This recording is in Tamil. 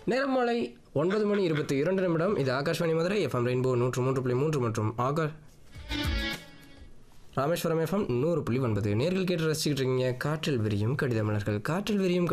நேரம் மாலை 9:22 இது ஆகாஷ்வாணி மதுரை எஃப்எம் ரெயின்போ 103.3 மற்றும் ராமேஸ்வரம் எஃப்எம் 100.9 நேர்கள் கேட்டு ரசிச்சுக்கிட்டு இருக்கீங்க காற்றில் விரியும் கடித மலர்கள். காற்றில் விரியும்